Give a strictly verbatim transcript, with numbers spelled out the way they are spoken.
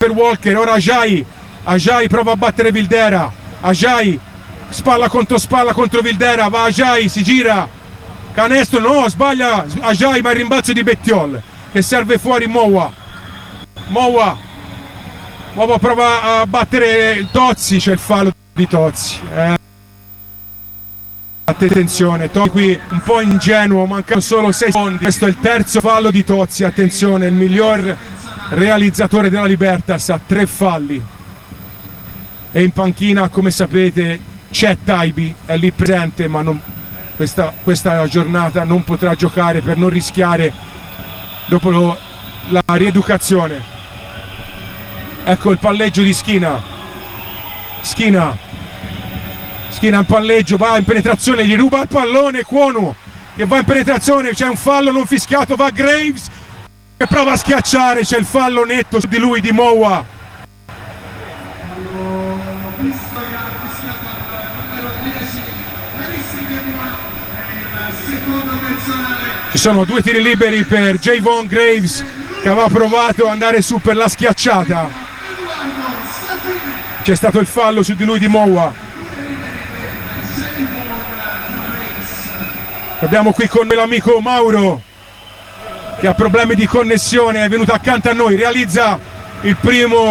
per Walker, ora Ajay, Ajay prova a battere Vildera, Ajay spalla contro spalla contro Vildera, va Ajay, si gira, canestro, no, sbaglia Ajay, ma il rimbalzo di Bettiol che serve fuori Moua, Moua, Moua prova a battere Tozzi, c'è il fallo di Tozzi. Eh. Attenzione, Tozzi qui un po' ingenuo, mancano solo sei secondi, questo è il terzo fallo di Tozzi, attenzione, il miglior realizzatore della Libertas ha tre falli e in panchina, come sapete, c'è Taibi, è lì presente, ma non, questa, questa giornata non potrà giocare per non rischiare dopo lo, la rieducazione. Ecco il palleggio di Schina, Schina, Schina in palleggio, va in penetrazione, gli ruba il pallone Kwonu che va in penetrazione, c'è un fallo non fischiato, va Graves che prova a schiacciare, c'è il fallo netto su di lui di Moua. Ci sono due tiri liberi per Javon Graves che aveva provato ad andare su per la schiacciata, c'è stato il fallo su di lui di Moua. Abbiamo qui con noi l'amico Mauro che ha problemi di connessione, è venuto accanto a noi, realizza il primo